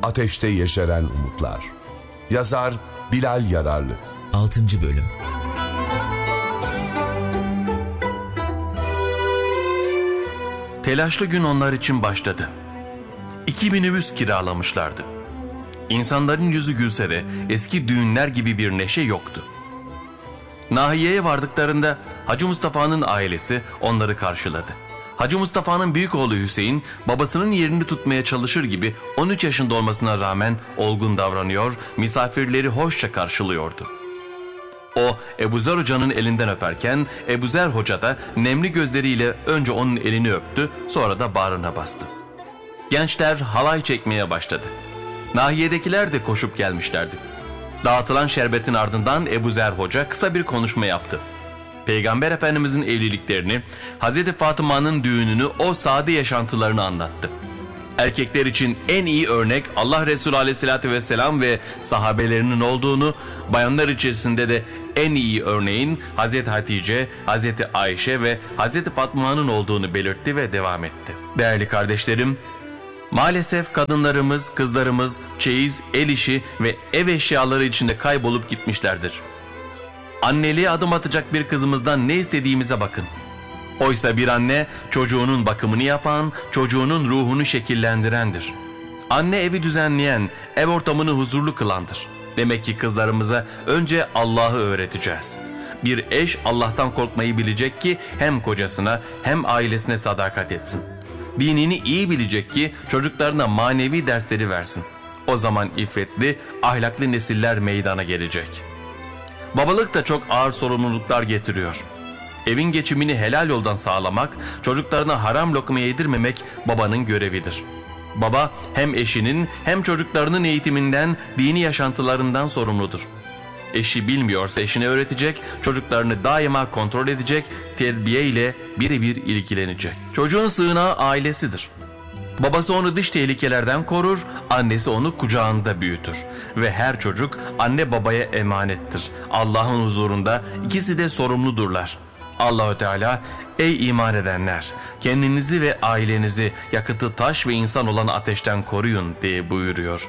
Ateşte Yeşeren Umutlar. Yazar Bilal Yararlı. 6. Bölüm. Telaşlı gün onlar için başladı. 2 minibüs kiralamışlardı. İnsanların yüzü gülse de eski düğünler gibi bir neşe yoktu. Nahiyeye vardıklarında Hacı Mustafa'nın ailesi onları karşıladı. Hacı Mustafa'nın büyük oğlu Hüseyin babasının yerini tutmaya çalışır gibi 13 yaşında olmasına rağmen olgun davranıyor, misafirleri hoşça karşılıyordu. O Ebuzer Hoca'nın elinden öperken Ebuzer Hoca da nemli gözleriyle önce onun elini öptü, sonra da bağrına bastı. Gençler halay çekmeye başladı. Nahiyedekiler de koşup gelmişlerdi. Dağıtılan şerbetin ardından Ebuzer Hoca kısa bir konuşma yaptı. Peygamber Efendimizin evliliklerini, Hazreti Fatıma'nın düğününü, o sade yaşantılarını anlattı. Erkekler için en iyi örnek Allah Resulü Aleyhisselatü Vesselam ve sahabelerinin olduğunu, bayanlar içerisinde de en iyi örneğin Hazreti Hatice, Hazreti Ayşe ve Hazreti Fatma'nın olduğunu belirtti ve devam etti. Değerli kardeşlerim, maalesef kadınlarımız, kızlarımız çeyiz, el işi ve ev eşyaları içinde kaybolup gitmişlerdir. Anneliğe adım atacak bir kızımızdan ne istediğimize bakın. Oysa bir anne çocuğunun bakımını yapan, çocuğunun ruhunu şekillendirendir. Anne evi düzenleyen, ev ortamını huzurlu kılandır. Demek ki kızlarımıza önce Allah'ı öğreteceğiz. Bir eş Allah'tan korkmayı bilecek ki hem kocasına hem ailesine sadakat etsin. Dinini iyi bilecek ki çocuklarına manevi dersleri versin. O zaman iffetli, ahlaklı nesiller meydana gelecek. Babalık da çok ağır sorumluluklar getiriyor. Evin geçimini helal yoldan sağlamak, çocuklarına haram lokma yedirmemek babanın görevidir. Baba hem eşinin hem çocuklarının eğitiminden, dini yaşantılarından sorumludur. Eşi bilmiyorsa eşine öğretecek, çocuklarını daima kontrol edecek, terbiye ile birebir ilgilenecek. Çocuğun sığınağı ailesidir. Babası onu dış tehlikelerden korur, annesi onu kucağında büyütür. Ve her çocuk anne babaya emanettir. Allah'ın huzurunda ikisi de sorumludurlar. Allah-u Teala, ey iman edenler, kendinizi ve ailenizi yakıtı taş ve insan olan ateşten koruyun diye buyuruyor.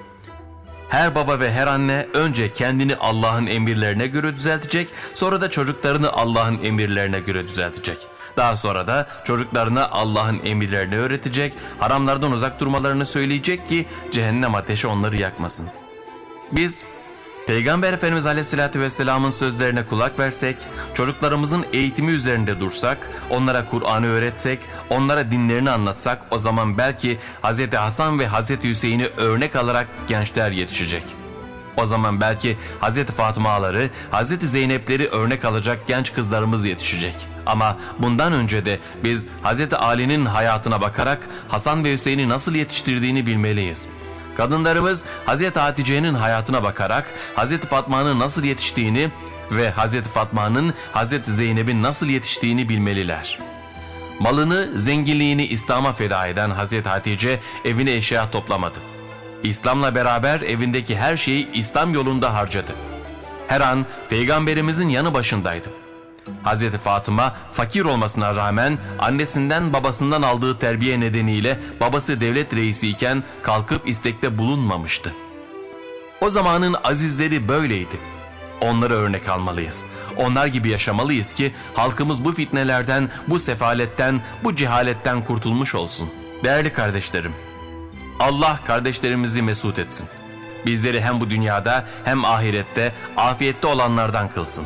Her baba ve her anne önce kendini Allah'ın emirlerine göre düzeltecek, sonra da çocuklarını Allah'ın emirlerine göre düzeltecek. Daha sonra da çocuklarına Allah'ın emirlerini öğretecek, haramlardan uzak durmalarını söyleyecek ki cehennem ateşi onları yakmasın. Biz Peygamber Efendimiz Aleyhisselatü Vesselam'ın sözlerine kulak versek, çocuklarımızın eğitimi üzerinde dursak, onlara Kur'an'ı öğretsek, onlara dinlerini anlatsak, o zaman belki Hz. Hasan ve Hz. Hüseyin'i örnek alarak gençler yetişecek. O zaman belki Hz. Fatıma'ları, Hz. Zeynep'leri örnek alacak genç kızlarımız yetişecek. Ama bundan önce de biz Hz. Ali'nin hayatına bakarak Hasan ve Hüseyin'i nasıl yetiştirdiğini bilmeliyiz. Kadınlarımız Hz. Hatice'nin hayatına bakarak Hz. Fatma'nın nasıl yetiştiğini ve Hz. Fatma'nın Hz. Zeynep'in nasıl yetiştiğini bilmeliler. Malını, zenginliğini İslam'a feda eden Hz. Hatice evine eşya toplamadı. İslam'la beraber evindeki her şeyi İslam yolunda harcadı. Her an Peygamberimizin yanı başındaydı. Hz. Fatıma fakir olmasına rağmen annesinden babasından aldığı terbiye nedeniyle babası devlet reisi iken kalkıp istekte bulunmamıştı. O zamanın azizleri böyleydi. Onlara örnek almalıyız. Onlar gibi yaşamalıyız ki halkımız bu fitnelerden, bu sefaletten, bu cehaletten kurtulmuş olsun. Değerli kardeşlerim, Allah kardeşlerimizi mesut etsin. Bizleri hem bu dünyada hem ahirette afiyette olanlardan kılsın.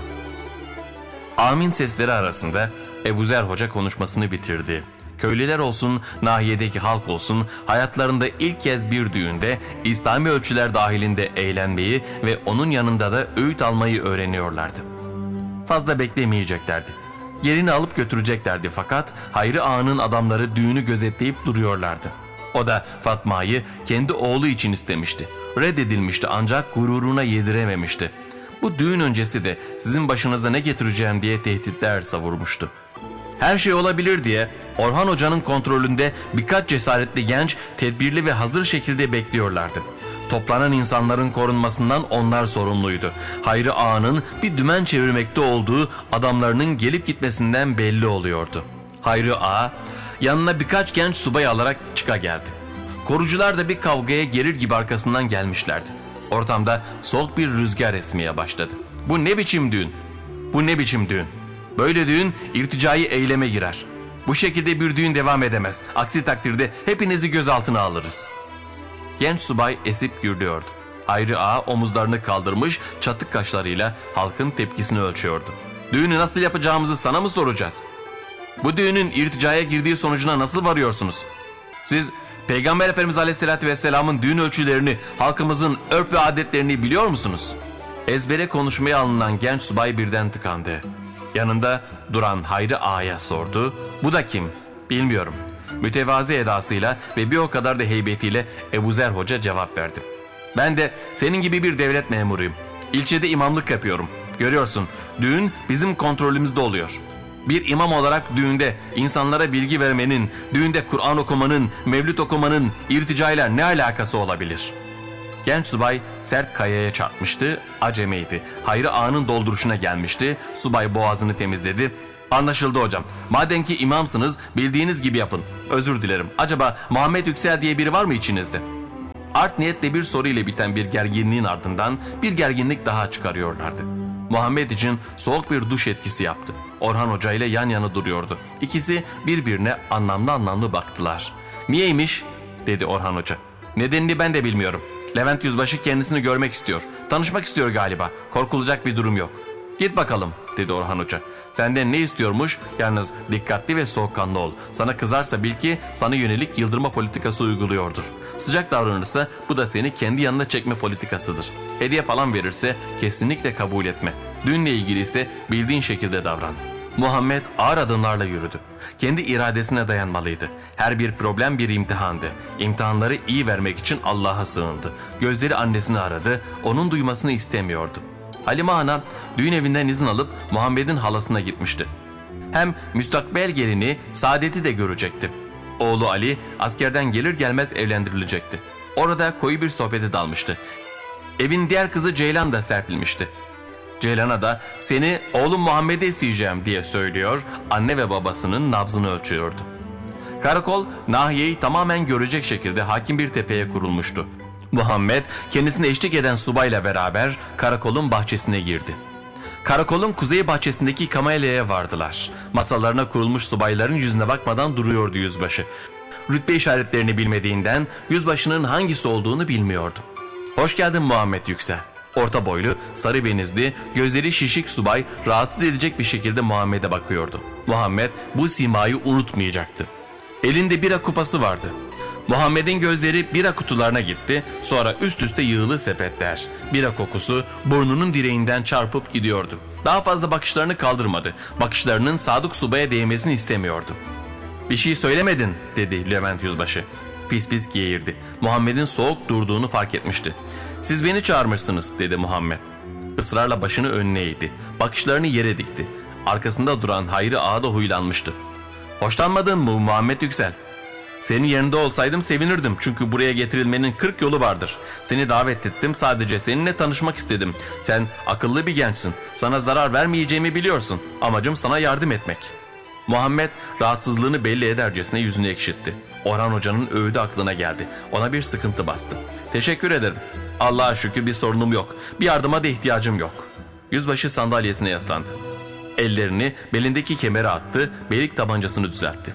Amin sesleri arasında Ebuzer Hoca konuşmasını bitirdi. Köylüler olsun, nahiyedeki halk olsun, hayatlarında ilk kez bir düğünde İslami ölçüler dahilinde eğlenmeyi ve onun yanında da öğüt almayı öğreniyorlardı. Fazla beklemeyeceklerdi. Yerini alıp götüreceklerdi fakat Hayri Ağa'nın adamları düğünü gözetleyip duruyorlardı. O da Fatma'yı kendi oğlu için istemişti. Reddedilmişti ancak gururuna yedirememişti. Bu düğün öncesi de sizin başınıza ne getireceğim diye tehditler savurmuştu. Her şey olabilir diye Orhan Hoca'nın kontrolünde birkaç cesaretli genç tedbirli ve hazır şekilde bekliyorlardı. Toplanan insanların korunmasından onlar sorumluydu. Hayri Ağa'nın bir dümen çevirmekte olduğu adamlarının gelip gitmesinden belli oluyordu. Hayri Ağa yanına birkaç genç subay alarak çıka geldi. Korucular da bir kavgaya gelir gibi arkasından gelmişlerdi. Ortamda soğuk bir rüzgar esmeye başladı. Bu ne biçim düğün? Bu ne biçim düğün? Böyle düğün irticai eyleme girer. Bu şekilde bir düğün devam edemez. Aksi takdirde hepinizi gözaltına alırız. Genç subay esip gürlüyordu. Hayri Ağa omuzlarını kaldırmış, çatık kaşlarıyla halkın tepkisini ölçüyordu. Düğünü nasıl yapacağımızı sana mı soracağız? Bu düğünün irticaya girdiği sonucuna nasıl varıyorsunuz? Siz Peygamber Efendimiz Aleyhisselatü Vesselam'ın düğün ölçülerini, halkımızın örf ve adetlerini biliyor musunuz? Ezbere konuşmaya alınan genç subay birden tıkandı. Yanında duran Hayri Ağa'ya sordu. Bu da kim? Bilmiyorum. Mütevazi edasıyla ve bir o kadar da heybetiyle Ebuzer Hoca cevap verdi. Ben de senin gibi bir devlet memuruyum. İlçede imamlık yapıyorum. Görüyorsun, düğün bizim kontrolümüzde oluyor. Bir imam olarak düğünde insanlara bilgi vermenin, düğünde Kur'an okumanın, mevlüt okumanın irticayla ne alakası olabilir? Genç subay sert kayaya çarpmıştı, acemiydi. Hayri Ağa'nın dolduruşuna gelmişti, subay boğazını temizledi. Anlaşıldı hocam. Madem ki imamsınız, bildiğiniz gibi yapın. Özür dilerim. Acaba Muhammed Yüksel diye biri var mı içinizde? Art niyetle bir soru ile biten bir gerginliğin ardından bir gerginlik daha çıkarıyorlardı. Muhammed için soğuk bir duş etkisi yaptı. Orhan Hoca ile yan yana duruyordu. İkisi birbirine anlamlı baktılar. Niyeymiş? Dedi Orhan Hoca. Nedenini ben de bilmiyorum. Levent Yüzbaşı kendisini görmek istiyor. Tanışmak istiyor galiba. Korkulacak bir durum yok. Git bakalım, dedi Orhan Hoca. Senden ne istiyormuş? Yalnız dikkatli ve soğukkanlı ol. Sana kızarsa bil ki sana yönelik yıldırma politikası uyguluyordur. Sıcak davranırsa bu da seni kendi yanına çekme politikasıdır. Hediye falan verirse kesinlikle kabul etme. Düğünle ilgili ise bildiğin şekilde davran. Muhammed ağır adımlarla yürüdü. Kendi iradesine dayanmalıydı. Her bir problem bir imtihandı. İmtihanları iyi vermek için Allah'a sığındı. Gözleri annesini aradı, onun duymasını istemiyordu. Halime Ana düğün evinden izin alıp Muhammed'in halasına gitmişti. Hem müstakbel gelini Saadet'i de görecekti. Oğlu Ali askerden gelir gelmez evlendirilecekti. Orada koyu bir sohbete dalmıştı. Evin diğer kızı Ceylan da serpilmişti. Ceylan'a da seni oğlum Muhammed'e isteyeceğim diye söylüyor, anne ve babasının nabzını ölçüyordu. Karakol nahiyeyi tamamen görecek şekilde hakim bir tepeye kurulmuştu. Muhammed kendisine eşlik eden subayla beraber karakolun bahçesine girdi. Karakolun kuzey bahçesindeki kamelyaya vardılar. Masalarına kurulmuş subayların yüzüne bakmadan duruyordu yüzbaşı. Rütbe işaretlerini bilmediğinden yüzbaşının hangisi olduğunu bilmiyordu. Hoş geldin Muhammed Yüksel. Orta boylu, sarı benizli, gözleri şişik subay rahatsız edecek bir şekilde Muhammed'e bakıyordu. Muhammed bu simayı unutmayacaktı. Elinde bira kupası vardı. Muhammed'in gözleri bira kutularına gitti, sonra üst üste yığılı sepetler. Bira kokusu burnunun direğinden çarpıp gidiyordu. Daha fazla bakışlarını kaldırmadı. Bakışlarının Sadık Subay'a değmesini istemiyordu. Bir şey söylemedin, dedi Levent Yüzbaşı. Pis pis geğirdi. Muhammed'in soğuk durduğunu fark etmişti. Siz beni çağırmışsınız, dedi Muhammed. Israrla başını önüne eğdi. Bakışlarını yere dikti. Arkasında duran Hayri Ağa da huylanmıştı. Hoşlanmadın mı Muhammed Yüksel? Senin yerinde olsaydım sevinirdim çünkü buraya getirilmenin 40 yolu vardır. Seni davet ettim, sadece seninle tanışmak istedim. Sen akıllı bir gençsin. Sana zarar vermeyeceğimi biliyorsun. Amacım sana yardım etmek. Muhammed rahatsızlığını belli edercesine yüzünü ekşitti. Orhan Hoca'nın öğüdü aklına geldi. Ona bir sıkıntı bastı. Teşekkür ederim. Allah'a şükür bir sorunum yok. Bir yardıma da ihtiyacım yok. Yüzbaşı sandalyesine yaslandı. Ellerini belindeki kemere attı, belik tabancasını düzeltti.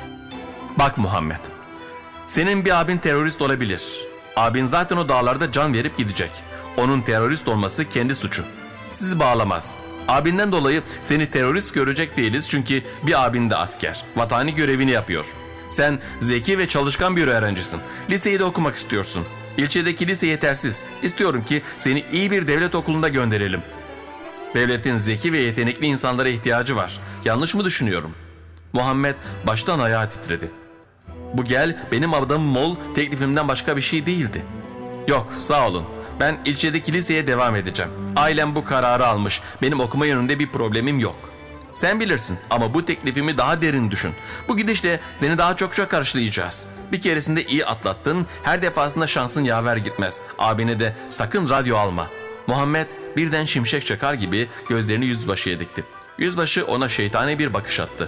Bak Muhammed, senin bir abin terörist olabilir. Abin zaten o dağlarda can verip gidecek. Onun terörist olması kendi suçu. Sizi bağlamaz. Abinden dolayı seni terörist görecek değiliz çünkü bir abin de asker. Vatani görevini yapıyor. Sen zeki ve çalışkan bir öğrencisin. Liseyi de okumak istiyorsun. İlçedeki lise yetersiz. İstiyorum ki seni iyi bir devlet okulunda gönderelim. Devletin zeki ve yetenekli insanlara ihtiyacı var. Yanlış mı düşünüyorum? Muhammed baştan ayağa titredi. Bu gel benim adamım ol teklifimden başka bir şey değildi. Yok, sağ olun. Ben ilçedeki liseye devam edeceğim. Ailem bu kararı almış. Benim okuma yönünde bir problemim yok. Sen bilirsin ama bu teklifimi daha derin düşün. Bu gidişle seni daha çok karşılayacağız. Bir keresinde iyi atlattın, her defasında şansın yaver gitmez. Abine de sakın radyo alma. Muhammed birden şimşek çakar gibi gözlerini yüzbaşıya dikti. Yüzbaşı ona şeytani bir bakış attı.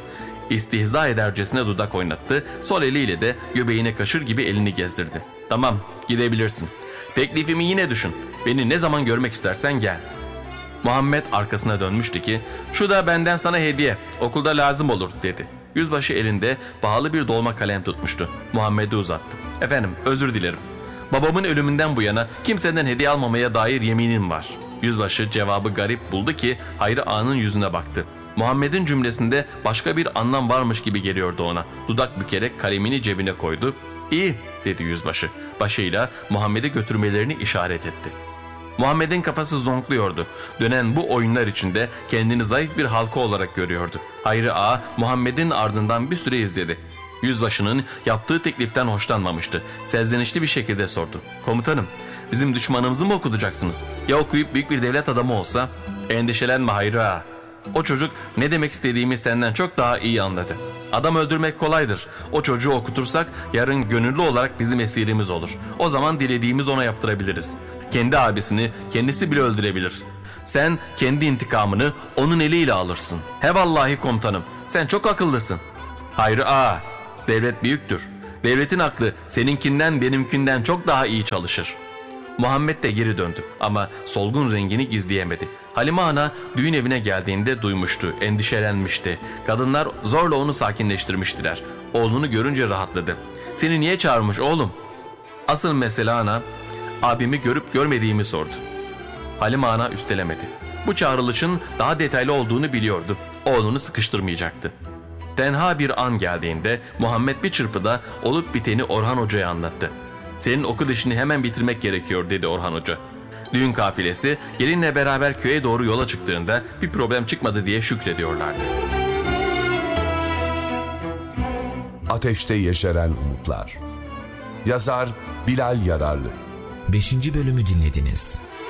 İstihza edercesine dudak oynattı, sol eliyle de göbeğine kaşır gibi elini gezdirdi. Tamam, gidebilirsin. Teklifimi yine düşün. Beni ne zaman görmek istersen gel. Muhammed arkasına dönmüştü ki, şu da benden sana hediye, okulda lazım olur dedi. Yüzbaşı elinde pahalı bir dolma kalem tutmuştu. Muhammed'e uzattı. Efendim, özür dilerim. Babamın ölümünden bu yana kimseden hediye almamaya dair yeminim var. Yüzbaşı cevabı garip buldu ki Hayri Ağa'nın yüzüne baktı. Muhammed'in cümlesinde başka bir anlam varmış gibi geliyordu ona. Dudak bükerek kalemini cebine koydu. İyi dedi yüzbaşı. Başıyla Muhammed'i götürmelerini işaret etti. Muhammed'in kafası zonkluyordu. Dönen bu oyunlar içinde kendini zayıf bir halka olarak görüyordu. Hayri Ağa Muhammed'in ardından bir süre izledi. Yüzbaşının yaptığı tekliften hoşlanmamıştı. Serzenişli bir şekilde sordu. Komutanım, bizim düşmanımızı mı okutacaksınız? Ya okuyup büyük bir devlet adamı olsa? Endişelenme Hayri Ağa. O çocuk ne demek istediğimi senden çok daha iyi anladı. Adam öldürmek kolaydır. O çocuğu okutursak yarın gönüllü olarak bizim esirimiz olur. O zaman dilediğimiz ona yaptırabiliriz. Kendi abisini kendisi bile öldürebilir. Sen kendi intikamını onun eliyle alırsın. He vallahi komutanım, sen çok akıllısın. Hayri Ağa, devlet büyüktür. Devletin aklı seninkinden benimkinden çok daha iyi çalışır. Muhammed de geri döndü ama solgun rengini gizleyemedi. Halime Ana düğün evine geldiğinde duymuştu, endişelenmişti. Kadınlar zorla onu sakinleştirmiştiler. Oğlunu görünce rahatladı. Seni niye çağırmış oğlum? Asıl mesele ana, abimi görüp görmediğimi sordu. Halime Ana üstelemedi. Bu çağrılışın daha detaylı olduğunu biliyordu. Oğlunu sıkıştırmayacaktı. Tenha bir an geldiğinde Muhammed bir çırpıda olup biteni Orhan Hoca'ya anlattı. Senin okul işini hemen bitirmek gerekiyor dedi Orhan Hoca. Düğün kafilesi gelinle beraber köye doğru yola çıktığında bir problem çıkmadı diye şükrediyorlardı. Ateşte Yeşeren Umutlar. Yazar Bilal Yararlı. 5. bölümü dinlediniz.